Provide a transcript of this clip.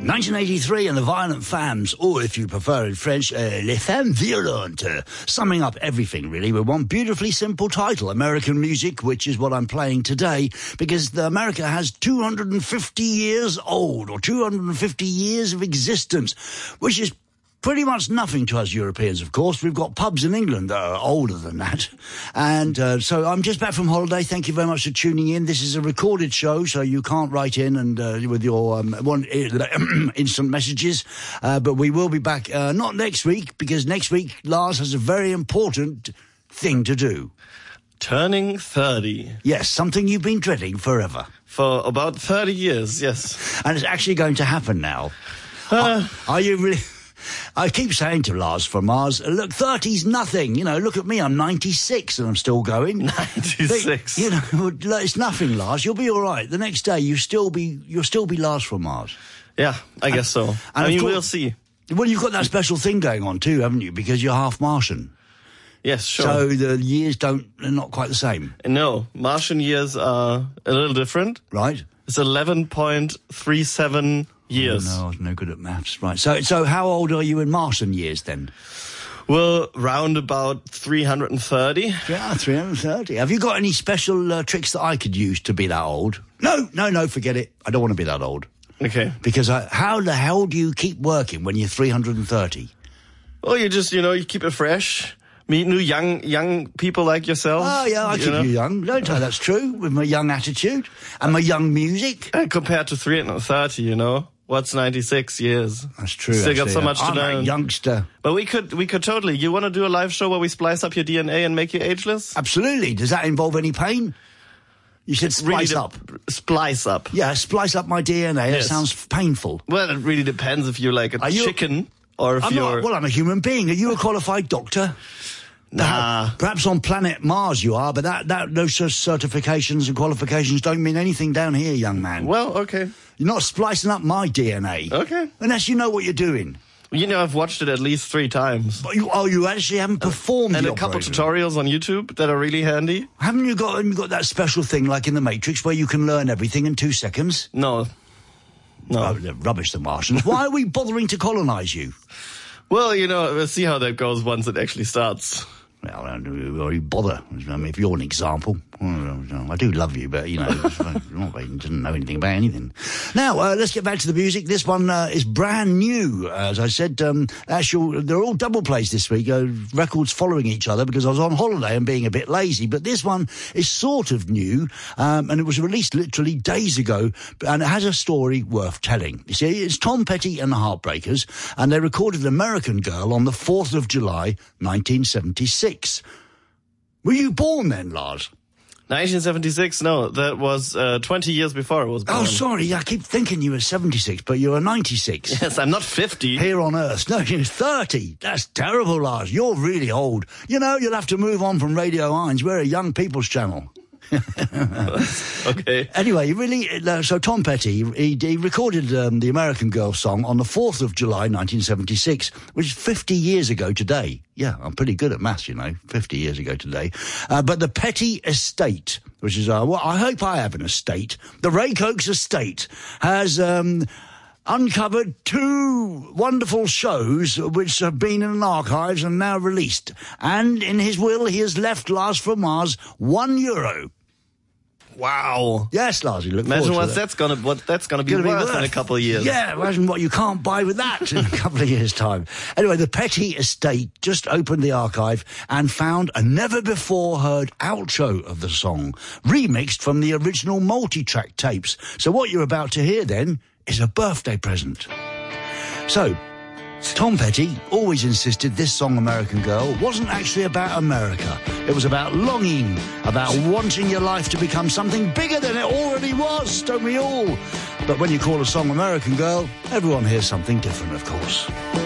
1983 and the Violent Femmes, or if you prefer in French, Les Femmes Violentes, summing up everything really with one beautifully simple title, American Music, which is what I'm playing today, because America has 250 years old, or 250 years of existence, which is pretty much nothing to us Europeans, of course. We've got pubs in England that are older than that. And so I'm just back from holiday. Thank you very much for tuning in. This is a recorded show, so you can't write in and with your instant messages. But we will be back, not next week, because next week Lars has a very important thing to do. Turning 30. Yes, something you've been dreading forever. For about 30 years, yes. And it's actually going to happen now. Are you really... I keep saying to Lars from Mars, look, 30's nothing. You know, look at me, I'm 96 and I'm still going. 96. You know, it's nothing, Lars. You'll be all right. The next day, you'll still be Lars from Mars. Yeah, I guess so. I mean, we'll see. Well, you've got that special thing going on too, haven't you? Because you're half Martian. Yes, sure. So the years they're not quite the same. No, Martian years are a little different. Right. It's 11.37 years. Oh, no, I was no good at maths. Right. So how old are you in Martian years then? Well, round about 330. Yeah, 330. Have you got any special tricks that I could use to be that old? No, forget it. I don't want to be that old. Okay. Because how the hell do you keep working when you're 330? Well, you just, you keep it fresh. Meet new young people like yourself. Oh, yeah, I keep you young. Don't I? That's true, with my young attitude and my young music. And compared to 330, what's 96 years? That's true. Still got so much to learn. I'm a youngster. But we could totally. You want to do a live show where we splice up your DNA and make you ageless? Absolutely. Does that involve any pain? You said splice up. Splice up. Yeah, splice up my DNA. Yes. That sounds painful. Well, it really depends if you're like a chicken or if you're... Well, I'm a human being. Are you a qualified doctor? Nah. Perhaps on planet Mars you are, but those certifications and qualifications don't mean anything down here, young man. Well, okay. You're not splicing up my DNA. Okay. Unless you know what you're doing. I've watched it at least 3 times. But you actually haven't performed and a couple tutorials on YouTube that are really handy. Haven't you got that special thing like in The Matrix where you can learn everything in 2 seconds? No. Oh, rubbish, the Martians. Why are we bothering to colonize you? Well, we'll see how that goes once it actually starts. Well, I don't bother. I mean, if you're an example, I do love you, but, didn't know anything about anything. Now, let's get back to the music. This one is brand new. As I said, they're all double plays this week, records following each other because I was on holiday and being a bit lazy. But this one is sort of new, and it was released literally days ago, and it has a story worth telling. You see, it's Tom Petty and the Heartbreakers, and they recorded American Girl on the 4th of July, 1976. Were you born then, Lars? 1976? No, that was 20 years before I was born. Oh, sorry, I keep thinking you were 76, but you were 96. Yes, I'm not 50. Here on Earth. No, you're 30. That's terrible, Lars. You're really old. You'll have to move on from Radio Heinz. We're a young people's channel. Okay. Anyway, so Tom Petty, he recorded the American Girl song on the 4th of July, 1976, which is 50 years ago today. Yeah, I'm pretty good at maths, 50 years ago today. But the Petty Estate, which is, I hope I have an estate, the Ray Cokes Estate, has uncovered 2 wonderful shows which have been in archives and now released. And in his will, he has left Lars from Mars €1. Wow. Yes, Lars, you look imagine forward what that's gonna be worth in a couple of years. Yeah, imagine what you can't buy with that in a couple of years' time. Anyway, the Petty Estate just opened the archive and found a never-before-heard outro of the song, remixed from the original multi-track tapes. So what you're about to hear, then, is a birthday present. So, Tom Petty always insisted this song, American Girl, wasn't actually about America. It was about longing, about wanting your life to become something bigger than it already was, don't we all? But when you call a song American Girl, everyone hears something different, of course.